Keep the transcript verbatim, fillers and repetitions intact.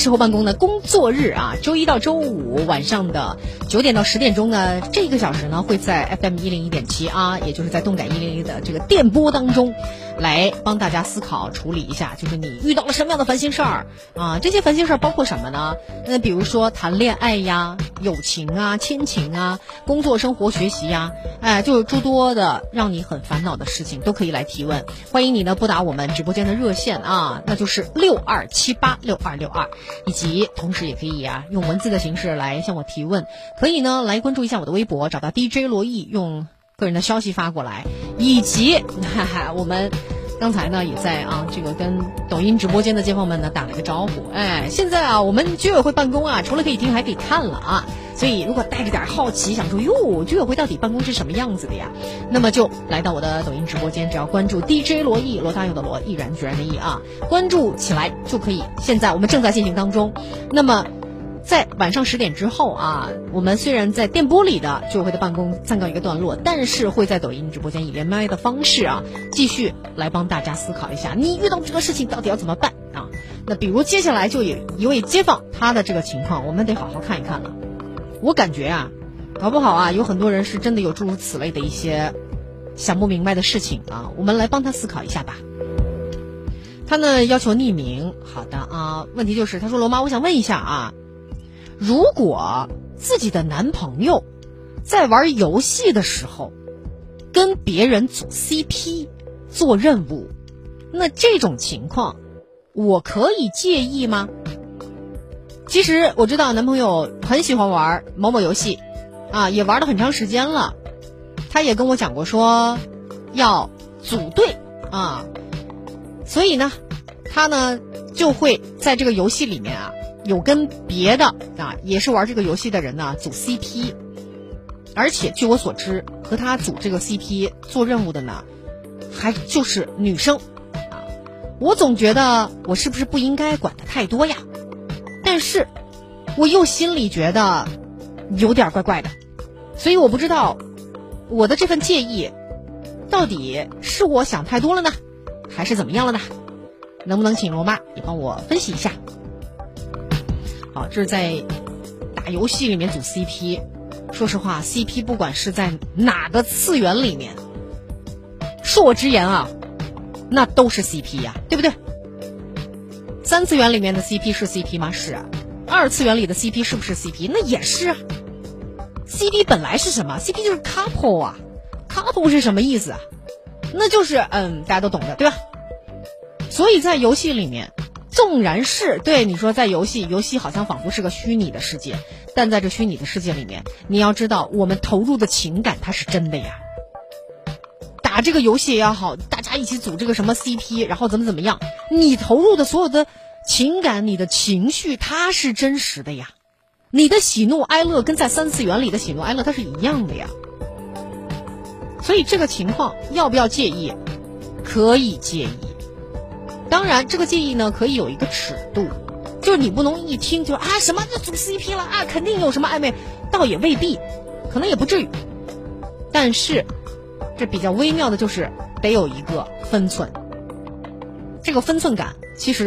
时候办公呢，工作日啊，周一到周五晚上的九点到十点钟呢，这个小时呢会在 F M 一零一点七啊，也就是在动感一零一的这个电波当中，来帮大家思考处理一下，就是你遇到了什么样的烦心事儿啊？这些烦心事儿包括什么呢？那比如说谈恋爱呀、友情啊、亲情啊、工作、生活、学习呀，哎，就是诸多的让你很烦恼的事情都可以来提问。欢迎你呢拨打我们直播间的热线啊，那就是六二七八六二六二，以及同时也可以啊用文字的形式来向我提问，可以呢来关注一下我的微博，找到 D J 罗毅，用个人的消息发过来，以及哈哈我们刚才呢也在啊这个跟抖音直播间的街坊们呢打了个招呼。哎，现在啊我们居委会办公啊，除了可以听还可以看了啊，所以如果带着点好奇，想说哟居委会到底办公是什么样子的呀，那么就来到我的抖音直播间，只要关注 D J 罗毅，罗大佑的罗，毅然决然的毅啊，关注起来就可以。现在我们正在进行当中，那么在晚上十点之后啊，我们虽然在电波里的居委会的办公暂告一个段落，但是会在抖音直播间以连麦的方式啊，继续来帮大家思考一下，你遇到这个事情到底要怎么办啊？那比如接下来就有一位街坊，他的这个情况我们得好好看一看了。我感觉啊，搞不好啊，有很多人是真的有诸如此类的一些想不明白的事情啊，我们来帮他思考一下吧。他呢要求匿名，好的啊，问题就是他说罗妈，我想问一下啊，如果自己的男朋友在玩游戏的时候跟别人组 C P 做任务，那这种情况我可以介意吗？其实我知道男朋友很喜欢玩某某游戏啊，也玩了很长时间了，他也跟我讲过说要组队啊，所以呢他呢就会在这个游戏里面啊有跟别的啊也是玩这个游戏的人呢组 C P， 而且据我所知和他组这个 C P 做任务的呢还就是女生啊。我总觉得我是不是不应该管得太多呀，但是我又心里觉得有点怪怪的，所以我不知道我的这份介意到底是我想太多了呢，还是怎么样了呢？能不能请罗妈也帮我分析一下？好，这是在打游戏里面组 C P， 说实话 C P 不管是在哪个次元里面，恕我直言啊，那都是 C P 呀，对不对？三次元里面的 C P 是 C P 吗？是啊。二次元里的 C P 是不是 C P？ 那也是啊。C P 本来是什么？ C P 就是 couple 啊， couple 是什么意思啊？那就是嗯，大家都懂的，对吧？所以在游戏里面，纵然是对你说在游戏游戏好像仿佛是个虚拟的世界，但在这虚拟的世界里面，你要知道我们投入的情感它是真的呀。打这个游戏也好，大家一起组这个什么 C P， 然后怎么怎么样，你投入的所有的情感，你的情绪它是真实的呀，你的喜怒哀乐跟在三次元里的喜怒哀乐它是一样的呀。所以这个情况要不要介意？可以介意。当然这个介意呢可以有一个尺度，就是你不能一听就啊什么就组 C P 了啊，肯定有什么暧昧，倒也未必，可能也不至于。但是这比较微妙的就是得有一个分寸，这个分寸感其实